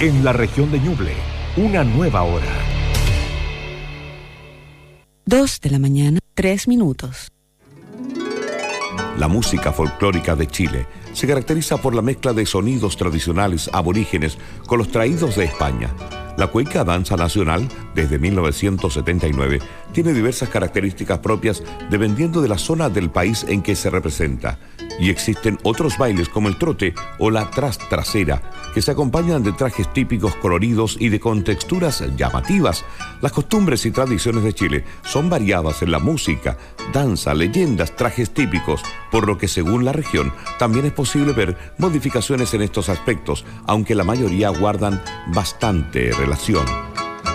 En la región de Ñuble, una nueva hora. 2:03 a.m. La música folclórica de Chile se caracteriza por la mezcla de sonidos tradicionales aborígenes con los traídos de España. La cueca danza nacional, desde 1979, tiene diversas características propias dependiendo de la zona del país en que se representa. Y existen otros bailes como el trote o la trasera, que se acompañan de trajes típicos coloridos y de contexturas llamativas. Las costumbres y tradiciones de Chile son variadas en la música, danza, leyendas, trajes típicos, por lo que según la región también es posible ver modificaciones en estos aspectos, aunque la mayoría guardan bastante relación.